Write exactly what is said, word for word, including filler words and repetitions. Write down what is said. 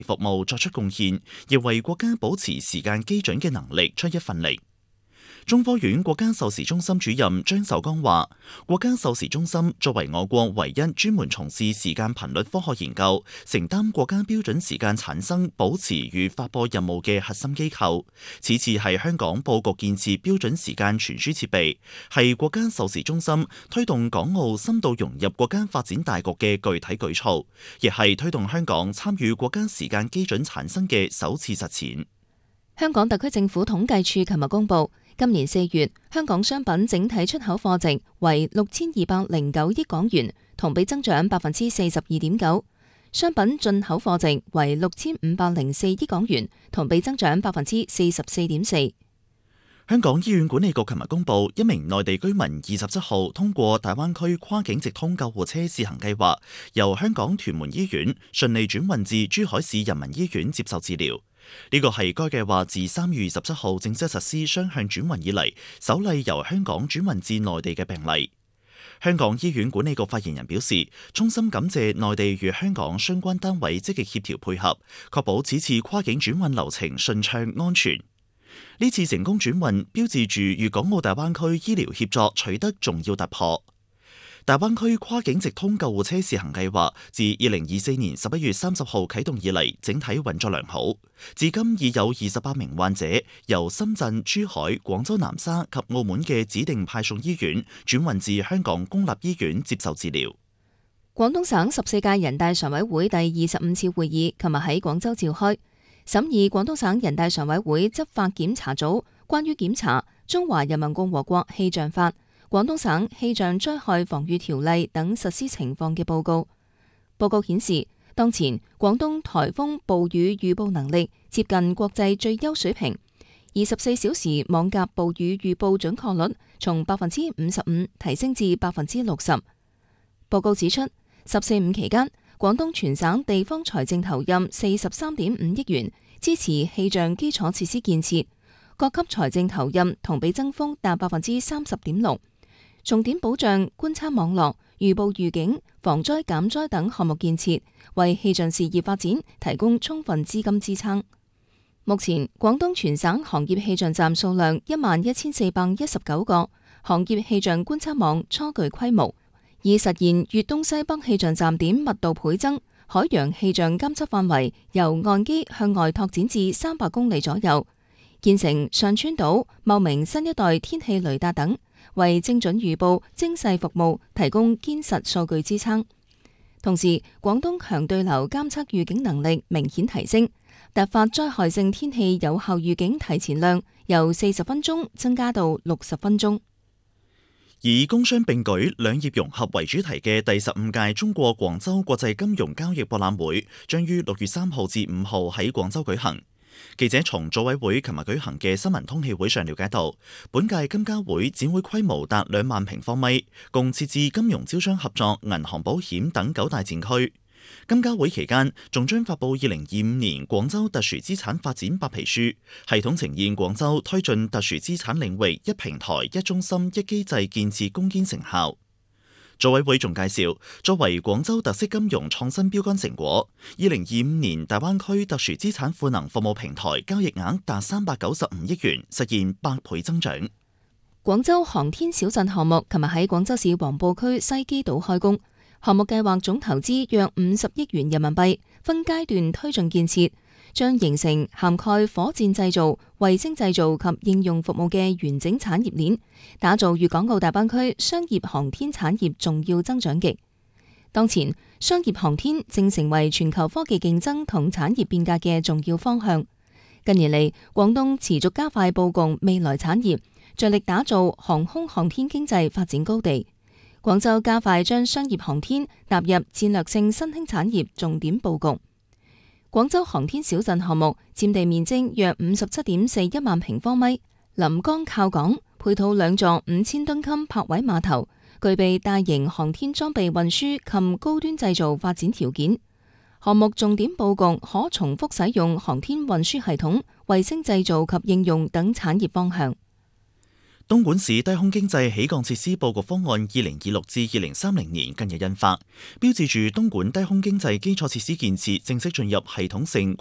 服務作出貢獻，亦為國家保持時間基準嘅能力出一份力。中科院國家授時中心主任張守剛話，國家授時中心作為我國唯一專門從事時間頻率科學研究、承擔國家標準時間產生、保持與發佈任務嘅核心機構，此次係香港佈局建設標準時間傳輸設備，係國家授時中心推動港澳深度融入國家發展大局嘅具體舉措，亦係推動香港參與國家時間基準產生嘅首次實踐。 香港特區政府統計處琴日公布，今年四月香港商品整體出口貨值為六千二百零九億港元，同比增長百分之四十二點九；商品進口貨值為六千五百零四億港元，同比增長百分之四十四點四。 香港醫院管理局琴日公布，一名內地居民二十七號通過大灣區跨境直通救護車試行計劃，由香港屯門醫院順利轉運至珠海市人民醫院接受治療。呢個係該計劃自三月二十七號正式實施雙向轉運以嚟，首例由香港轉運至內地嘅病例。香港醫院管理局發言人表示，衷心感謝內地與香港相關單位積極協調配合，確保此次跨境轉運流程順暢安全。呢次成功轉運標誌住粵港澳大灣區醫療協作取得重要突破。大灣區跨境直通救護車試行計劃自二零二四年十一月三十號啟動以嚟，整體運作良好。至今已有二十八名患者由深圳、珠海、廣州南沙及澳門嘅指定派送醫院轉運至香港公立醫院接受治療。 廣東省十四屆人大常委會第二十五次會議琴日喺廣州召開，審議廣東省人大常委會執法檢查組關於檢查《中華人民共和國氣象法》、廣東省氣象災害防禦條例等實施情況嘅報告。報告顯示，當前廣東颱風暴雨預報能力接近國際最優水平，二十四小時網格暴雨預報準確率從百分之五十五提升至百分之六十。報告指出，十四五期間，廣東全省地方財政投入四十三點五億元，支持氣象基礎設施建設，各級財政投入同比增幅達百分之三十點六。重點保障觀測網絡、預報預警、防災減災等項目建設，為氣象事業發展提供充分資金支撐。目前，廣東全省行業氣象站數量一萬一千四百一十九個，行業氣象觀測網初具規模，以實現粵東西北氣象站點密度倍增，海洋氣象監測範圍由岸基向外拓展至三百公里左右，建成上川島、茂名新一代天氣雷達等，為精準預報、精細服務提供堅實數據支撐。同時，廣東強對流監測預警能力明顯提升，突發災害性天氣有效預警提前量由四十分鐘增加到六十分鐘。 以工商並舉、兩業融合為主題嘅第十五屆中國廣州國際金融交易博覽會將於六月三號至五號喺廣州舉行。記者從組委會琴日舉行嘅新聞通氣會上了解到，本屆金交會展會規模達兩萬平方米，共設置金融招商合作、銀行保險等九大展區。金交會期間仲將發布二零二五年廣州特殊資產發展白皮書，系統呈現廣州推進特殊資產領域一平台、一中心、一機制建設攻堅成效。組委會仲介紹，作為廣州特色金融創新標杆成果，二零二五年大灣區特殊資產賦能服務平台交易額達三百九十五億元，實現百倍增長。 廣州航天小鎮項目琴日喺廣州市黃埔區西基島開工，項目計劃總投資約五十億元人民幣，分階段推進建設，將形成涵蓋火箭製造、衛星製造及應用服務嘅完整產業鏈，打造粵港澳大灣區商業航天產業重要增長極。當前，商業航天正成為全球科技競爭同產業變革嘅重要方向。近年嚟，廣東持續加快佈局未來產業，着力打造航空航天經濟發展高地。廣州加快將商業航天納入戰略性新興產業重點佈局。廣州航天小鎮項目佔地面積約五十七點四一萬平方米，臨江靠港，配套兩座五千噸級泊位碼頭，具備大型航天裝備運輸及高端製造發展條件。項目重點佈局可重複使用航天運輸系統、衛星製造及應用等產業方向。 東莞市低空經濟起降設施佈局方案二零二六至二零三零年近日印發，標誌住東莞低空經濟基礎設施建設正式進入系統性